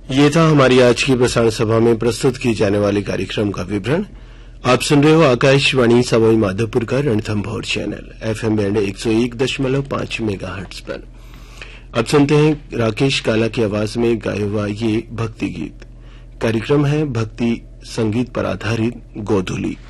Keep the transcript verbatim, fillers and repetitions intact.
ये था हमारी आज की प्रसारण सभा में प्रस्तुत की जाने वाली कार्यक्रम का विवरण। आप सुन रहे हो आकाशवाणी सवाई माधोपुर का रणथंभौर चैनल एफएम बैंड एक सौ एक दशमलव पांच मेगाहर्ट्ज पर। अब सुनते हैं राकेश काला की आवाज में गाया हुआ ये भक्ति गीत। कार्यक्रम है भक्ति संगीत पर आधारित गोधुली।